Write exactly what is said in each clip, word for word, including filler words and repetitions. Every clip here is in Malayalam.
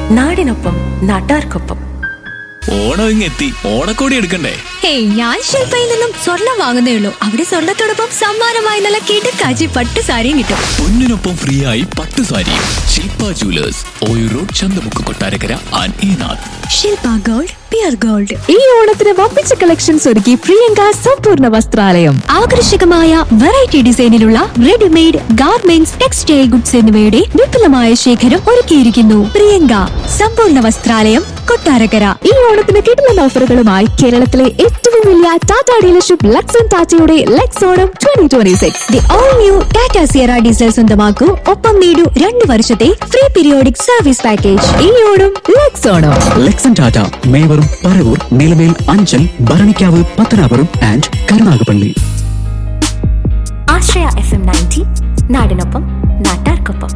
നാടിനൊപ്പം നാട്ടാർക്കൊപ്പം. ഓണം ഇങ്ങെത്തി, ഓണക്കോടി എടുക്കണ്ടേ? ഹേയ്, ഞാൻ ശില്പയിൽ നിന്നും സ്വർണം വാങ്ങുന്നേ ഉള്ളൂ. അവിടെ സ്വർണത്തോടൊപ്പം സമ്മാനമായി നല്ല കിടക്കാച്ചി പട്ട് സാരിയും കിട്ടും. പൊന്നിനൊപ്പം ഫ്രീ ആയി പട്ട് സാരിയും. ശില്പ jewellers, Oyoor road, Chanthamukku, Kottarakkara and ഈനാഥ്. Shilpa gold, peer gold. ഈ ഓണത്തിന് വമ്പിച്ച കളക്ഷൻസ് ഒരുക്കി പ്രിയങ്ക സമ്പൂർണ്ണ വസ്ത്രാലയം. ആകർഷകമായ variety ഡിസൈനിലുള്ള readymade garments, textile goods എന്നിവയുടെ വിപുലമായ ശേഖരം ഒരുക്കിയിരിക്കുന്നു. പ്രിയങ്ക സമ്പൂർണ്ണ വസ്ത്രാലയം, കൊട്ടാരക്കര. ഈ ഓണത്തിന് കിട്ടുന്ന ഓഫറുകളുമായി കേരളത്തിലെ ഏറ്റവും വലിയ ടാറ്റ ഡീലർഷിപ്പ് ലക്സൺ ടാറ്റയുടെ Lex Onam twenty twenty six. The all new Tata Sierra diesel സ്വന്തമാക്കൂ. ഒപ്പം നേടൂ രണ്ട് വർഷത്തെ ഫ്രീ പീരിയോഡിക് സർവീസ് പാക്കേജ്. ഈ Onam Lex Onam. ലെക്സൺ Tata മേവറും, Paravur, Nilamel, Anchal, Bharanikkavu, Pathanapuram and Karunagappally. Ashraya F M ninety, നാടിനൊപ്പം നാട്ടാർക്കൊപ്പം.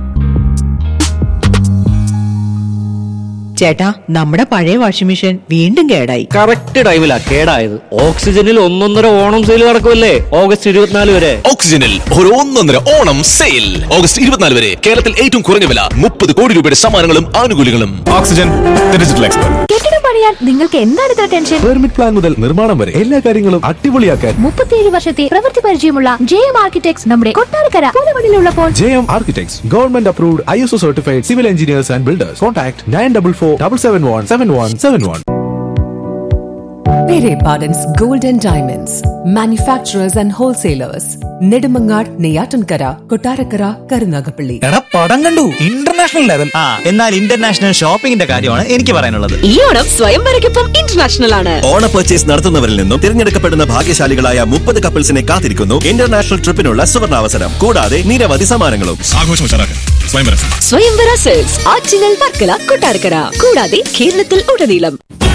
ചേട്ടാ, നമ്മുടെ പഴയ വാഷിംഗ് മെഷീൻ വീണ്ടും കേടായി. കറക്റ്റ് ടൈമിലാ കേടായത്. ഓക്സിജനിൽ ഒന്നൊന്നര ഓണം സെയിൽ നടക്കുമല്ലേ ഓഗസ്റ്റ് ഇരുപത്തിനാല് വരെ. ഓക്സിജനിൽ ഒരു ഒന്നൊന്നര ഓണം സെയിൽ ഓഗസ്റ്റ് ഇരുപത്തിനാല് വരെ. കേരളത്തിൽ ഏറ്റവും കുറഞ്ഞ വില, മുപ്പത് കോടി രൂപയുടെ സമ്മാനങ്ങളും ആനുകൂല്യങ്ങളും. Oxygen digital expert. കെട്ടിടം പണിയാൻ നിങ്ങൾക്ക് എന്താണ് ഇത്ര ടെൻഷൻ? പെർമിറ്റ് പ്ലാൻ മുതൽ നിർമ്മാണം വരെ എല്ലാ കാര്യങ്ങളും അടിപൊളിയാക്കാൻ മുപ്പത്തിയേഴ് വർഷത്തെ പ്രവൃത്തി പരിചയമുള്ള ജെ എം ആർക്കിടെക്ട്സ് നമ്മുടെ Kottarakkara പുതുമണിലുള്ളപ്പോൾ. J M architects government approved, I S O certified civil engineers and builders. Contact nine double four double seven one seven one seven one. Pere Pardon's Gold and Diamonds, manufacturers and wholesalers. Nedumangad, Neyyattinkara, Kottarakkara, Karunagappally. എടാ, പടം കണ്ടു, ഇന്റർനാഷണൽ ലെവൽ. ആ, എന്നാൽ ഇന്റർനാഷണൽ ഷോപ്പിംഗിന്റെ കാര്യമാണ് എനിക്ക് പറയാനുള്ളത്. ഈ ഓണം സ്വയംവരയ്ക്കൊപ്പം ഇന്റർനാഷണൽ ആണ്. ഓണ പർച്ചേസ് നടത്തുന്നവരിൽ നിന്നും തിരഞ്ഞെടുക്കപ്പെടുന്ന ഭാഗ്യശാലികളായ മുപ്പത് കപ്പിൾസിനെ കാത്തിരിക്കുന്നു ഇന്റർനാഷണൽ ട്രിപ്പിനുള്ള സുവർണാവസരം. കൂടാതെ നിരവധി സമ്മാനങ്ങളും. ആഘോഷം സ്വയംവര സെൽസ്, ആറ്റിങ്ങൽ, വർക്കല, കൊട്ടാരക്കര, കൂടാതെ കേരളത്തിൽ ഉടനീളം.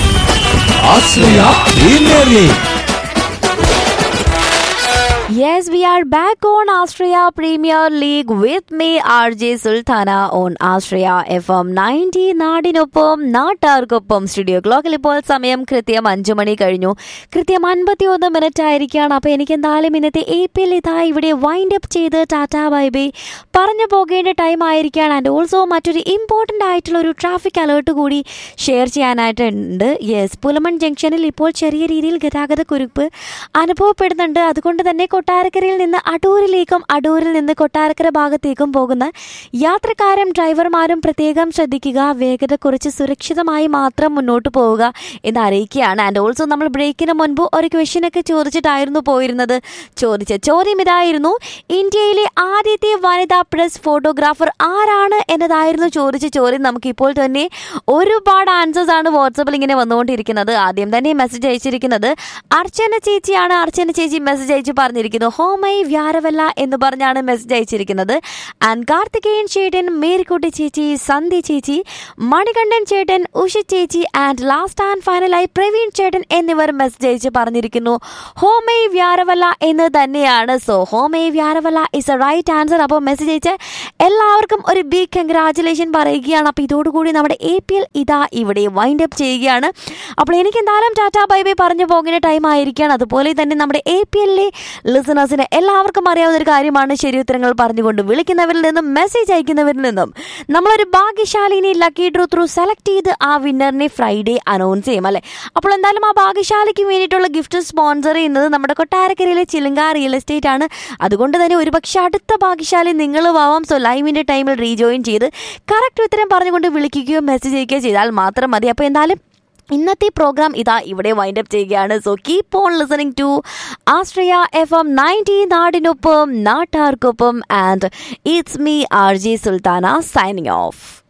Yes, we are back on Australia Premier League with me R J Sultana on Australia F M ninety. നാടിനൊപ്പം നാട്ടാർക്കൊപ്പം. സ്റ്റുഡിയോ ക്ലോക്കിൽ ഇപ്പോൾ സമയം കൃത്യം അഞ്ചു മണി കഴിഞ്ഞു. കൃത്യം അൻപത്തി ഒന്ന് മിനിറ്റ് ആയിരിക്കുകയാണ്. അപ്പോൾ എനിക്ക് എന്തായാലും ഇന്നത്തെ എ പി എൽ ഇതാ ഇവിടെ വൈൻഡ് അപ്പ് ചെയ്ത് ടാറ്റാ ബൈ ബൈ പറഞ്ഞു പോകേണ്ട ടൈം ആയിരിക്കുകയാണ്. ആൻഡ് ഓൾസോ മറ്റൊരു ഇമ്പോർട്ടൻ്റ് ആയിട്ടുള്ള ഒരു ട്രാഫിക് അലേർട്ട് കൂടി ഷെയർ ചെയ്യാനായിട്ടുണ്ട്. യെസ്, പുലമൺ ജംഗ്ഷനിൽ ഇപ്പോൾ ചെറിയ രീതിയിൽ ഗതാഗത കുരുക്ക് അനുഭവപ്പെടുന്നുണ്ട്. അതുകൊണ്ട് തന്നെ കൊട്ടാരക്കരയിൽ നിന്ന് അടൂരിലേക്കും അടൂരിൽ നിന്ന് കൊട്ടാരക്കര ഭാഗത്തേക്കും പോകുന്ന യാത്രക്കാരും ഡ്രൈവർമാരും പ്രത്യേകം ശ്രദ്ധിക്കുക. വേഗത കുറച്ച് സുരക്ഷിതമായി മാത്രം മുന്നോട്ട് പോവുക എന്ന് അറിയിക്കുകയാണ്. ആൻഡ് ഓൾസോ നമ്മൾ ബ്രേക്കിന് മുൻപ് ഒരു ക്വസ്റ്റ്യനൊക്കെ ചോദിച്ചിട്ടായിരുന്നു പോയിരുന്നത്. ചോദിച്ച ചോദ്യം ഇതായിരുന്നു: ഇന്ത്യയിലെ ആദ്യത്തെ വനിതാ പ്രസ് ഫോട്ടോഗ്രാഫർ ആരാണ് എന്നതായിരുന്നു ചോദിച്ച ചോദ്യം. നമുക്കിപ്പോൾ തന്നെ ഒരുപാട് ആൻസേഴ്സ് ആണ് വാട്സപ്പിൽ ഇങ്ങനെ വന്നുകൊണ്ടിരിക്കുന്നത്. ആദ്യം തന്നെ മെസ്സേജ് അയച്ചിരിക്കുന്നത് അർച്ചന ചേച്ചിയാണ്. അർച്ചന ചേച്ചി മെസ്സേജ് അയച്ച് പറഞ്ഞിരിക്കുന്നു ഹോമൈ വ്യാരവല്ല എന്ന് പറഞ്ഞാണ് മെസ്സേജ് അയച്ചിരിക്കുന്നത്. ആൻഡ് കാർത്തികേയൻ ചേട്ടൻ, മേരിക്കുട്ടി ചേച്ചി, സന്ധി ചേച്ചി, മണികണ്ഠൻ ചേട്ടൻ, ഉഷ ചേച്ചി ആൻഡ് ലാസ്റ്റ് ആൻഡ് ഫൈനലായി പ്രവീൺ ചേട്ടൻ എന്നിവർ മെസ്സേജ് അയച്ച് പറഞ്ഞിരിക്കുന്നു ഹോമൈ വ്യാരവല്ല എന്ന് തന്നെയാണ്. So ഹോമൈ വ്യാരവല്ല is A right answer. അപ്പോൾ മെസ്സേജ് അയച്ച് എല്ലാവർക്കും ഒരു ബിഗ് കൺഗ്രാജുലേഷൻ പറയുകയാണ്. അപ്പോൾ ഇതോടുകൂടി നമ്മുടെ എ പി എൽ ഇതാ ഇവിടെ വൈൻഡ് അപ്പ് ചെയ്യുകയാണ്. അപ്പോൾ എനിക്ക് എന്തായാലും ടാറ്റാ ബൈ ബൈ പറഞ്ഞു പോകുന്ന ടൈം ആയിരിക്കുകയാണ്. അതുപോലെ തന്നെ നമ്മുടെ എ പി എല്ലിലെ ലിസണേഴ്സിന് എല്ലാവർക്കും അറിയാവുന്ന ഒരു കാര്യമാണ്, ശരി ഉത്തരങ്ങൾ പറഞ്ഞുകൊണ്ട് വിളിക്കുന്നവരിൽ നിന്നും മെസ്സേജ് അയക്കുന്നവരിൽ നിന്നും നമ്മളൊരു ഭാഗ്യശാലിനെ ലക്കി ഡ്രോ ത്രൂ സെലക്ട് ചെയ്ത് ആ വിന്നറിനെ ഫ്രൈഡേ അനൗൺസ് ചെയ്യും അല്ലേ. അപ്പോൾ എന്തായാലും ആ ഭാഗ്യശാലിക്ക് വേണ്ടിയിട്ടുള്ള ഗിഫ്റ്റ് സ്പോൺസർ ചെയ്യുന്നത് നമ്മുടെ കൊട്ടാരക്കരയിലെ ചിലങ്ക റിയൽ എസ്റ്റേറ്റ് ആണ്. അതുകൊണ്ട് തന്നെ ഒരുപക്ഷെ അടുത്ത ഭാഗ്യശാലി നിങ്ങളും ആവാം. സോ ലൈവിൻ്റെ ടൈമിൽ റീജോയിൻ ചെയ്ത് കറക്റ്റ് ഉത്തരം പറഞ്ഞുകൊണ്ട് വിളിക്കുകയോ മെസ്സേജ് അയക്കുകയോ ചെയ്താൽ മാത്രം മതി. അപ്പോൾ എന്തായാലും ഇന്നത്തെ പ്രോഗ്രാം ഇതാ ഇവിടെ വൈൻഡ് അപ്പ് ചെയ്യുകയാണ്. So keep on listening to Ashraya F M ninety, നാടിനൊപ്പം നാട്ടാർക്കൊപ്പം. And it's me R J Sultana signing off.